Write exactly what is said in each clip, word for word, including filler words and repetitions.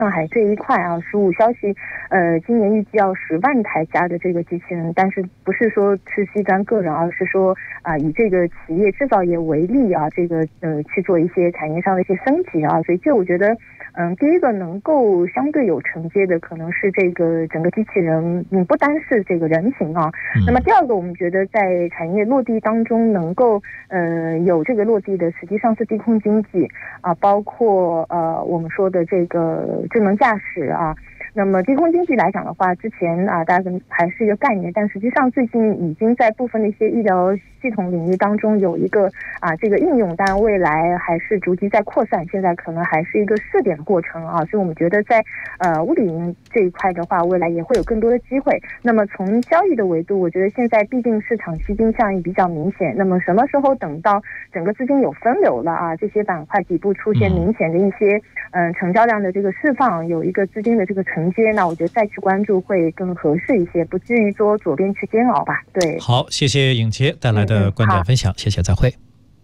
上海这一块啊，十五消息，呃，今年预计要十万台加的这个机器人，但是不是说是西单个人，而是说啊、呃，以这个企业制造业为例啊，这个呃去做一些产业上的一些升级啊，所以这我觉得，嗯，第一个能够相对有承接的，可能是这个整个机器人，嗯，不单是这个人形啊，嗯、那么第二个，我们觉得在产业落地当中能够呃有这个落地的，实际上是低空经济啊，包括呃我们说的这个智能驾驶啊。那么低空经济来讲的话，之前啊大家可能还是一个概念，但实际上最近已经在部分的一些医疗系统领域当中有一个啊这个应用，当然未来还是逐级在扩散，现在可能还是一个试点的过程啊，所以我们觉得在呃物理云这一块的话，未来也会有更多的机会。那么从交易的维度，我觉得现在毕竟市场吸金效应比较明显，那么什么时候等到整个资金有分流了啊，这些板块底部出现明显的一些嗯、呃、成交量的这个释放，有一个资金的这个承接，那我觉得再去关注会更合适一些，不至于说左边去煎熬吧。对， 好，谢谢颖杰带来的观点分享，嗯、谢谢，再会。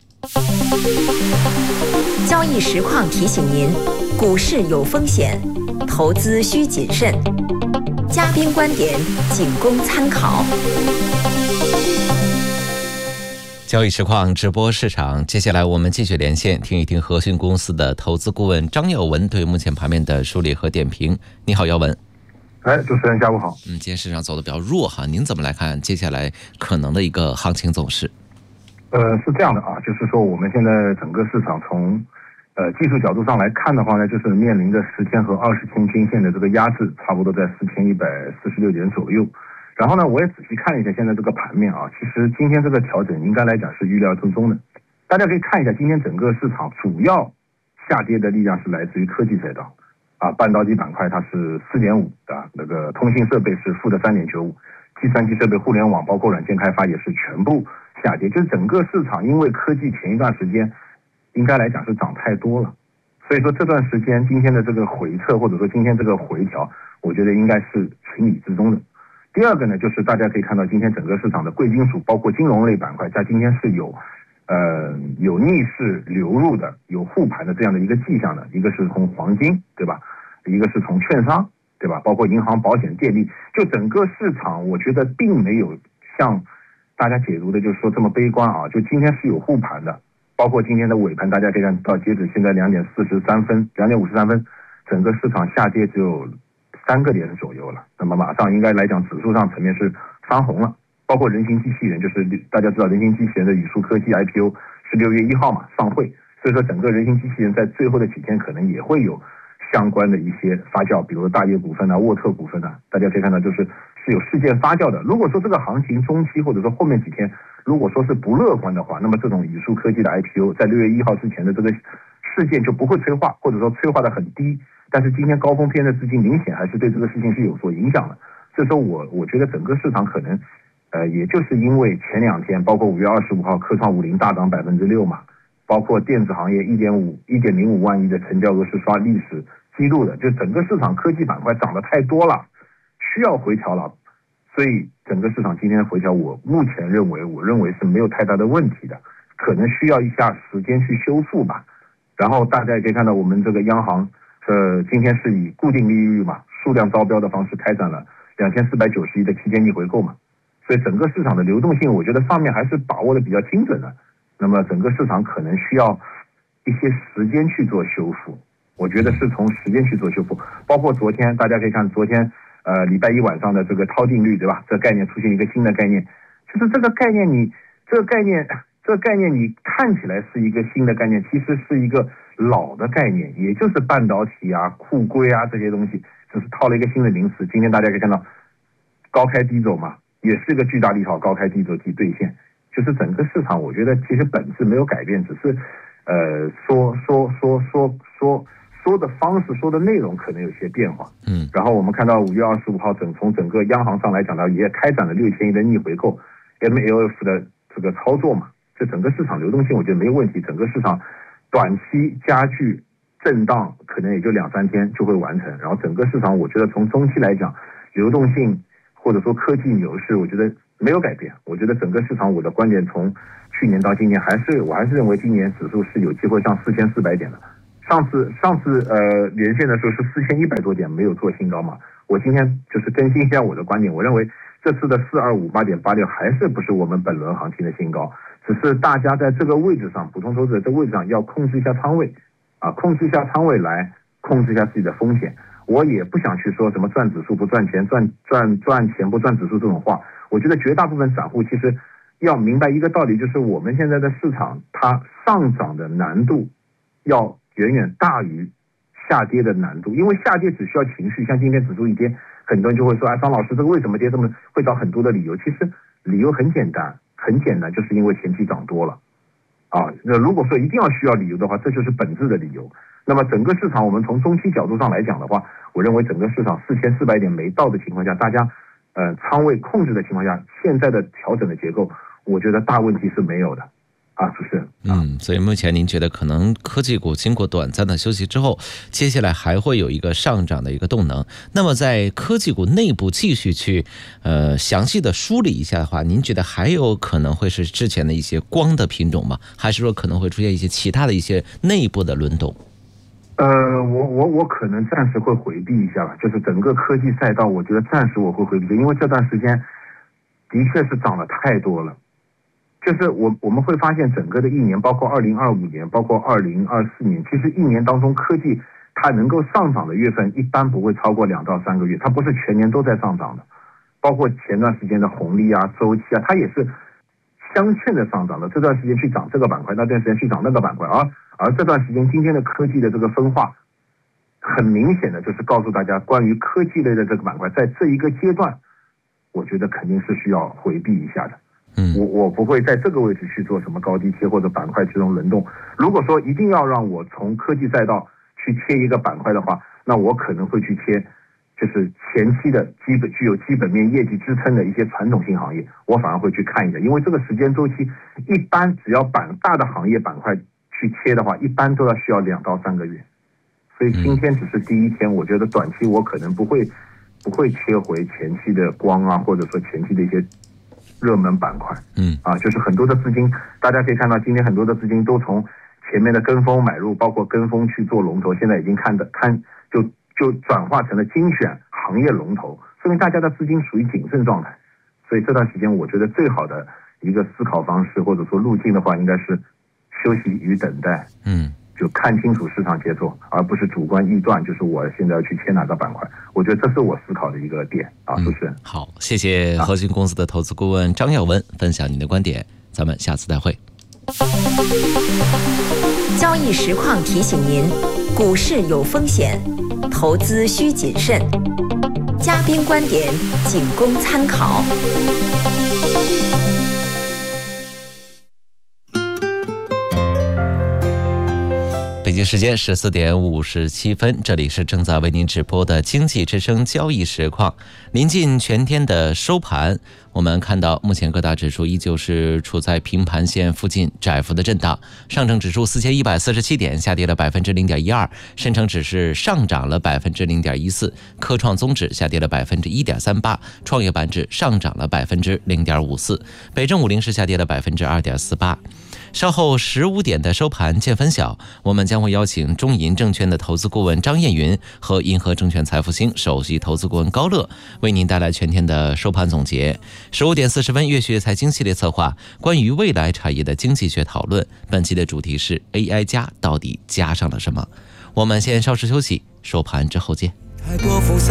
交易实况提醒您，股市有风险，投资需谨慎，嘉宾观点仅供参考。 交易实况直播市场，接下来我们继续连线听一听和信公司的投资顾问张耀文对目前盘面的梳理和点评。你好，耀文。 哎，主持人下午好。 嗯，今天市场走得比较弱哈，您怎么来看接下来可能的一个行情走势？ 呃，是这样的啊，就是说我们现在整个市场从呃技术角度上来看的话呢，就是面临着十天和二十天均线的这个压制，差不多在四千一百四十六点左右。然后呢，我也仔细看了一下现在这个盘面啊，其实今天这个调整应该来讲是预料之中的。大家可以看一下今天整个市场主要下跌的力量是来自于科技赛道啊，半导体板块它是 四点五 啊，那个通信设备是负的 三点九五， 计算机设备、互联网包括软件开发也是全部下跌，就是整个市场因为科技前一段时间应该来讲是涨太多了，所以说这段时间今天的这个回撤或者说今天这个回调，我觉得应该是情理之中的。第二个呢，就是大家可以看到今天整个市场的贵金属包括金融类板块在今天是有呃有逆势流入的，有护盘的这样的一个迹象的，一个是从黄金对吧，一个是从券商对吧，包括银行、保险、电力，就整个市场我觉得并没有像大家解读的就是说这么悲观啊，就今天是有护盘的，包括今天的尾盘大家可以看到截止现在两点四十三分两点五十三分，整个市场下跌只有三个点左右了，那么马上应该来讲指数上层面是翻红了，包括人形机器人，就是大家知道人形机器人的宇树科技 I P O 是六月一号嘛上会，所以说整个人形机器人在最后的几天可能也会有相关的一些发酵，比如大业股份啊、沃特股份啊，大家可以看到就是是有事件发酵的。如果说这个行情中期或者说后面几天如果说是不乐观的话，那么这种宇树科技的 I P O 在六月一号之前的这个事件就不会催化，或者说催化的很低，但是今天高峰偏的资金明显还是对这个事情是有所影响的。所以说我我觉得整个市场可能呃也就是因为前两天包括五月二十五号科创五零大涨百分之六嘛，包括电子行业一点五一点零五万亿的成交额是刷历史记录的，就整个市场科技板块涨得太多了，需要回调了，所以整个市场今天的回调我目前认为我认为是没有太大的问题的，可能需要一下时间去修复吧。然后大家也可以看到我们这个央行呃今天是以固定利率嘛数量招标的方式开展了两千四百九十亿的期间逆回购嘛，所以整个市场的流动性我觉得上面还是把握的比较精准的，那么整个市场可能需要一些时间去做修复，我觉得是从时间去做修复。包括昨天大家可以看昨天呃礼拜一晚上的这个套定律对吧，这个概念出现一个新的概念，就是这个概念你这个概念这个概念你看起来是一个新的概念，其实是一个老的概念，也就是半导体啊、库硅啊这些东西，只是套了一个新的名词。今天大家可以看到高开低走嘛，也是一个巨大利好，高开低走即兑现。就是整个市场我觉得其实本质没有改变，只是呃说说说说说说的方式说的内容可能有些变化。嗯，然后我们看到五月二十五号整从整个央行上来讲到也开展了六千亿的逆回购 M L F 的这个操作嘛，这整个市场流动性我觉得没有问题，整个市场短期加剧震荡可能也就两三天就会完成，然后整个市场我觉得从中期来讲流动性或者说科技牛市我觉得没有改变，我觉得整个市场我的观点从去年到今年还是我还是认为今年指数是有机会上四千四百点的， 上次上次呃连线的时候是四千一百多点，没有做新高嘛。我今天就是更新一下我的观点，我认为这次的四二五八点八六还是不是我们本轮行情的新高，只是大家在这个位置上，普通投资者这个位置上要控制一下仓位啊，控制一下仓位来控制一下自己的风险。我也不想去说什么赚指数不赚钱，赚赚赚钱不赚指数这种话。我觉得绝大部分散户其实要明白一个道理，就是我们现在的市场它上涨的难度要远远大于下跌的难度，因为下跌只需要情绪，像今天指数一跌，很多人就会说，哎，张老师这个为什么跌这么，会找很多的理由。其实理由很简单，很简单，就是因为前期涨多了啊。那如果说一定要需要理由的话，这就是本质的理由。那么整个市场我们从中期角度上来讲的话，我认为整个市场四千四百点没到的情况下，大家呃仓位控制的情况下，现在的调整的结构，我觉得大问题是没有的。啊，主持人， 嗯，所以目前您觉得可能科技股经过短暂的休息之后，接下来还会有一个上涨的一个动能。那么在科技股内部继续去呃详细的梳理一下的话，您觉得还有可能会是之前的一些光的品种吗？还是说可能会出现一些其他的一些内部的轮动？ 呃，我我我可能暂时会回避一下吧，就是整个科技赛道，我觉得暂时我会回避，因为这段时间的确是涨得太多了。就是我我们会发现整个的一年，包括二零二五年，包括二零二四年，其实一年当中科技它能够上涨的月份一般不会超过两到三个月，它不是全年都在上涨的。包括前段时间的红利啊、周期啊，它也是相欠的上涨的。这段时间去涨这个板块，那段时间去涨那个板块，而而这段时间今天的科技的这个分化，很明显的就是告诉大家，关于科技类的这个板块，在这一个阶段，我觉得肯定是需要回避一下的。 嗯， 我我不会在这个位置去做什么高低切或者板块这种轮动。如果说一定要让我从科技赛道去切一个板块的话，那我可能会去切，就是前期的基本具有基本面业绩支撑的一些传统性行业，我反而会去看一下，因为这个时间周期一般只要板大的行业板块去切的话，一般都要需要两到三个月。所以今天只是第一天，我觉得短期我可能不会不会切回前期的光啊，或者说前期的一些热门板块。 嗯啊，就是很多的资金，大家可以看到今天很多的资金都从前面的跟风买入，包括跟风去做龙头，现在已经看的看就就转化成了精选行业龙头，说明大家的资金属于谨慎状态。所以这段时间我觉得最好的一个思考方式或者说路径的话，应该是休息与等待。 嗯， 就看清楚市场节奏，而不是主观臆断，就是我现在要去切哪个板块。我觉得这是我思考的一个点啊，主持人。 好，谢谢核心公司的投资顾问张耀文分享您的观点，咱们下次再会。 交易实况提醒您，股市有风险，投资需谨慎。嘉宾观点仅供参考。 北京时间十四点五十七分，这里是正在为您直播的经济之声交易实况。临近全天的收盘，我们看到目前各大指数依旧是处在平盘线附近窄幅的震荡。上证指数四千一百四十七点，下跌了百分之零点一二；深成指是上涨了百分之零点一四；科创综指下跌了百分之一点三八；创业板指上涨了百分之零点五四；北证五零是下跌了百分之二点四八。稍后十五点的收盘见分晓，我们将会邀请中银证券的投资顾问张艳云和银河证券财富星首席投资顾问高乐为您带来全天的收盘总结。十五点四十分，粤学财经系列策划关于未来产业的经济学讨论，本期的主题是 A I 加到底加上了什么？我们先稍事休息，收盘之后见。